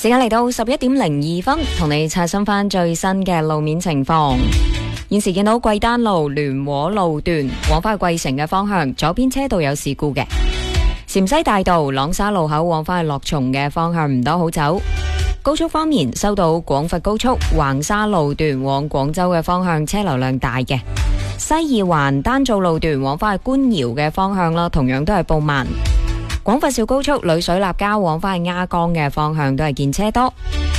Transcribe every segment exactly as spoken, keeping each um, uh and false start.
時間嚟到十一點零二分，同你刷新翻最新嘅路面情況。現時見到貴丹路聯和路段往返去貴城嘅方向，左邊車道有事故嘅。陝西大道朗沙路口往返去樂松嘅方向唔多好走。高速方面，收到廣佛高速橫沙路段往廣州嘅方向車流量大嘅。西二環丹灶路段往返去官窑嘅方向啦，同樣都係報慢。廣佛肇高速呂水立交往返去鴉江嘅方向都係見車多。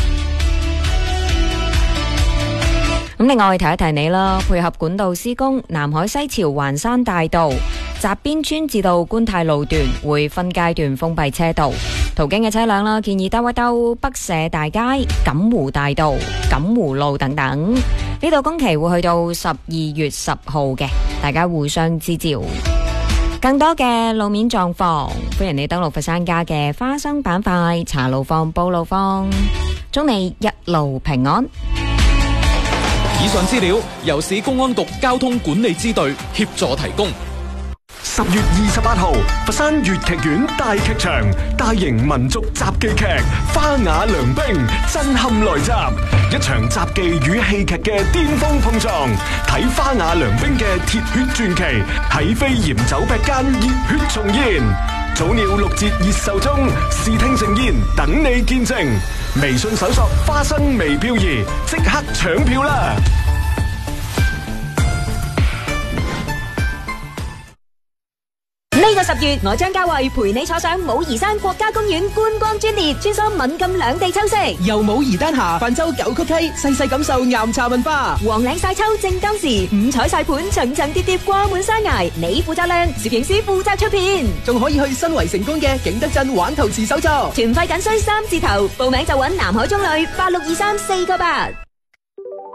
咁另外提一提你啦，配合管道施工，南海西樵環山大道澤邊村至到觀泰路段會分階段封閉車道，途經嘅車輛啦，建議兜一兜北社大街、錦湖大道、錦湖路等等。呢度工期會去到十二月十號嘅，大家互相支照。更多嘅路面狀況，歡迎你登錄佛山家嘅花生板塊查路況、報路況，祝你一路平安。 以上資料由市公安局交通管理支隊協助提供。 十月二十八號，佛山粵劇院大劇場大型民族雜技劇《花雅良兵》震撼來襲，一場雜技與戲劇嘅巔峰碰撞。睇《花雅良兵》嘅鐵血傳奇，喺飛檐走壁間熱血重現。早鳥六折熱售中，視聽盛宴等你見證。微信搜索花生微漂移，即刻搶票啦！ 呢個十月，我張家慧陪你坐上武夷山國家公園觀光專列，穿梭閩贛兩地秋色， 由武夷丹霞泛舟九曲溪，細細感受岩茶文化。 黃嶺晒秋正當時，五彩晒盤層層疊疊掛滿山崖，你負責亮，攝影師負責出片， 仲可以去新圍成功嘅景德鎮玩陶瓷手作， 團費僅需三字頭，報名就揾南海中旅八六二三四個八。